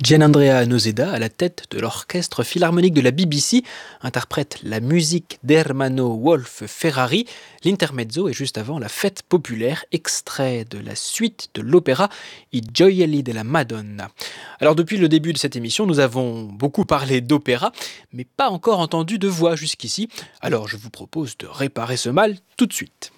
Gianandrea Noseda, à la tête de l'orchestre philharmonique de la BBC, interprète la musique d'Hermano Wolf Ferrari. L'intermezzo est juste avant la fête populaire, extrait de la suite de l'opéra I Gioielli della Madonna. Alors depuis le début de cette émission, nous avons beaucoup parlé d'opéra, mais pas encore entendu de voix jusqu'ici. Alors je vous propose de réparer ce mal tout de suite.